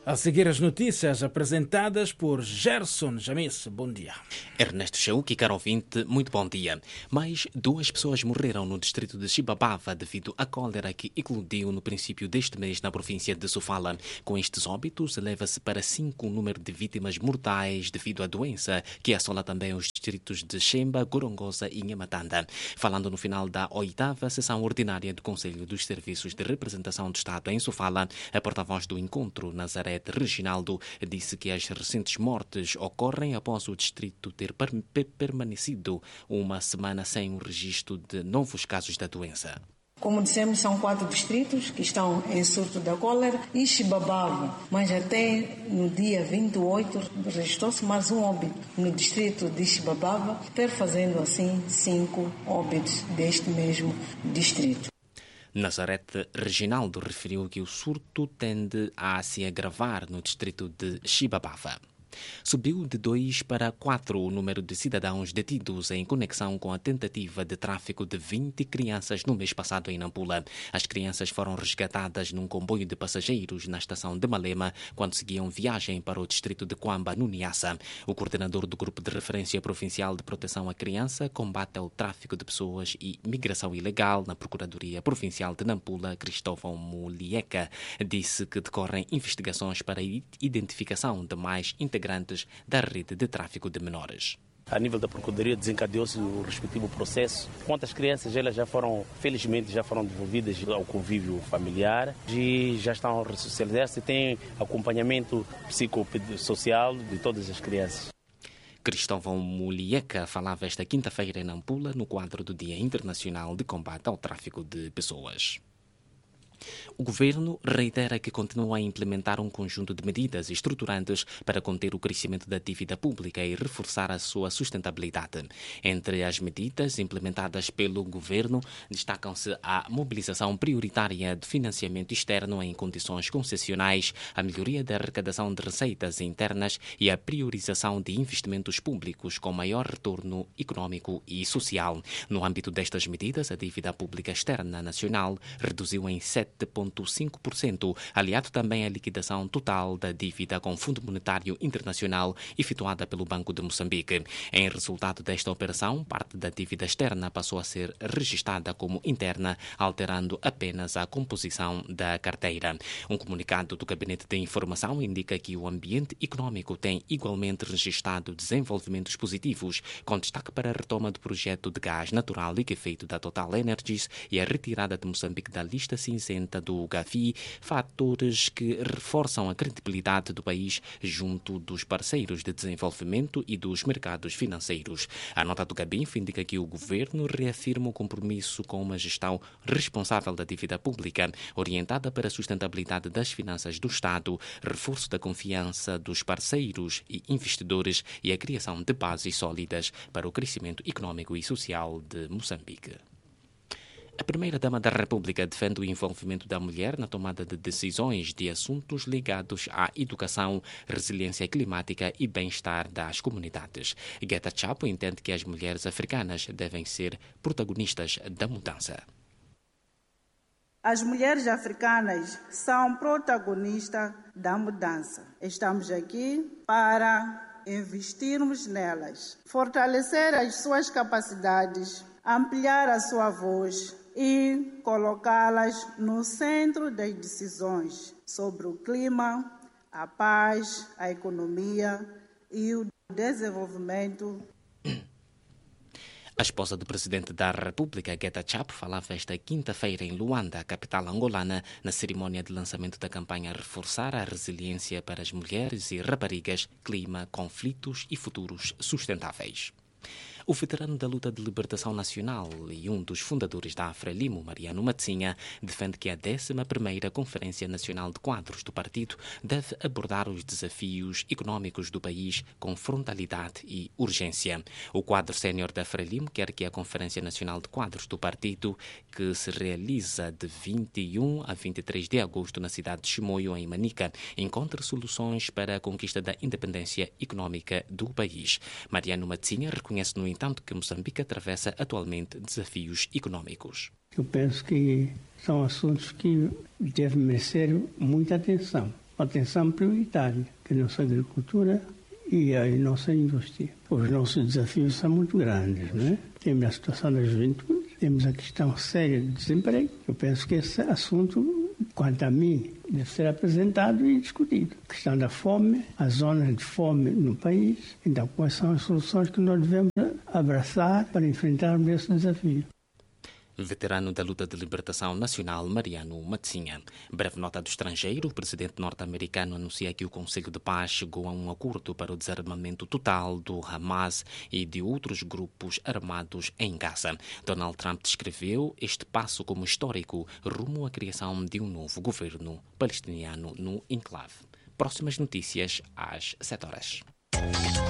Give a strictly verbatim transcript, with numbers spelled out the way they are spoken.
A seguir as notícias apresentadas por Gerson Jamis. Bom dia. Ernesto Chauque, caro ouvinte, muito bom dia. Mais duas pessoas morreram no distrito de Xibabava devido à cólera que eclodiu no princípio deste mês na província de Sofala. Com estes óbitos, eleva-se para cinco o número de vítimas mortais devido à doença que assola também os distritos de Xemba, Gorongosa e Nhamatanda. Falando no final da oitava sessão ordinária do Conselho dos Serviços de Representação do Estado em Sofala, a porta-voz do encontro, Nazaré Reginaldo, disse que as recentes mortes ocorrem após o distrito ter per permanecido uma semana sem o registro de novos casos da doença. Como dissemos, são quatro distritos que estão em surto da cólera e Xibabava, mas até no dia vinte e oito registrou-se mais um óbito no distrito de Xibabava, perfazendo assim cinco óbitos deste mesmo distrito. Nazarete Reginaldo referiu que o surto tende a se agravar no distrito de Xibabava. Subiu de dois para quatro o número de cidadãos detidos em conexão com a tentativa de tráfico de vinte crianças no mês passado em Nampula. As crianças foram resgatadas num comboio de passageiros na estação de Malema quando seguiam viagem para o distrito de Quamba, no Niassa. O coordenador do Grupo de Referência Provincial de Proteção à Criança, Combate ao Tráfico de Pessoas e Migração Ilegal na Procuradoria Provincial de Nampula, Cristóvão Mulieca, disse que decorrem investigações para a identificação de mais integrantes da rede de tráfico de menores. A nível da Procuradoria desencadeou-se o respectivo processo. Quantas crianças elas já foram, felizmente, já foram devolvidas ao convívio familiar e já estão a ressocializar-se e têm acompanhamento psicossocial de todas as crianças. Cristóvão Mulieca falava esta quinta-feira em Nampula no quadro do Dia Internacional de Combate ao Tráfico de Pessoas. O governo reitera que continua a implementar um conjunto de medidas estruturantes para conter o crescimento da dívida pública e reforçar a sua sustentabilidade. Entre as medidas implementadas pelo governo, destacam-se a mobilização prioritária de financiamento externo em condições concessionais, a melhoria da arrecadação de receitas internas e a priorização de investimentos públicos com maior retorno econômico e social. No âmbito destas medidas, a dívida pública externa nacional reduziu em sete vírgula cinco por cento, aliado também à liquidação total da dívida com o Fundo Monetário Internacional efetuada pelo Banco de Moçambique. Em resultado desta operação, parte da dívida externa passou a ser registada como interna, alterando apenas a composição da carteira. Um comunicado do Gabinete de Informação indica que o ambiente econômico tem igualmente registrado desenvolvimentos positivos, com destaque para a retoma do projeto de gás natural liquefeito da Total Energies e a retirada de Moçambique da lista cinzenta do Gavi, fatores que reforçam a credibilidade do país junto dos parceiros de desenvolvimento e dos mercados financeiros. A nota do Gabinf indica que o governo reafirma o compromisso com uma gestão responsável da dívida pública, orientada para a sustentabilidade das finanças do Estado, reforço da confiança dos parceiros e investidores e a criação de bases sólidas para o crescimento econômico e social de Moçambique. A Primeira-Dama da República defende o envolvimento da mulher na tomada de decisões de assuntos ligados à educação, resiliência climática e bem-estar das comunidades. Geta Chapo entende que as mulheres africanas devem ser protagonistas da mudança. As mulheres africanas são protagonistas da mudança. Estamos aqui para investirmos nelas, fortalecer as suas capacidades, ampliar a sua voz e colocá-las no centro das decisões sobre o clima, a paz, a economia e o desenvolvimento. A esposa do presidente da República, Geta Chapo, falava esta quinta-feira em Luanda, capital angolana, na cerimônia de lançamento da campanha Reforçar a Resiliência para as Mulheres e Raparigas, Clima, Conflitos e Futuros Sustentáveis. O veterano da luta de libertação nacional e um dos fundadores da Frelimo, Mariano Matsinha, defende que a décima primeira Conferência Nacional de Quadros do partido deve abordar os desafios econômicos do país com frontalidade e urgência. O quadro sénior da Frelimo quer que a Conferência Nacional de Quadros do partido, que se realiza de vinte e um a vinte e três de agosto na cidade de Chimoio, em Manica, encontre soluções para a conquista da independência econômica do país. Mariano Matsinha reconhece, no entanto, que Moçambique atravessa atualmente desafios econômicos. Eu penso que são assuntos que devem merecer muita atenção. atenção prioritária, que é a nossa agricultura e a nossa indústria. Os nossos desafios são muito grandes, não é? Temos a situação da juventude, temos a questão séria de desemprego. Eu penso que esse assunto, quanto a mim, deve ser apresentado e discutido. A questão da fome, as zonas de fome no país. Então, quais são as soluções que nós devemos abraçar para enfrentarmos esse desafio? Veterano da luta de libertação nacional, Mariano Matsinha. Breve nota do estrangeiro, o presidente norte-americano anuncia que o Conselho de Paz chegou a um acordo para o desarmamento total do Hamas e de outros grupos armados em Gaza. Donald Trump descreveu este passo como histórico rumo à criação de um novo governo palestiniano no enclave. Próximas notícias às sete horas.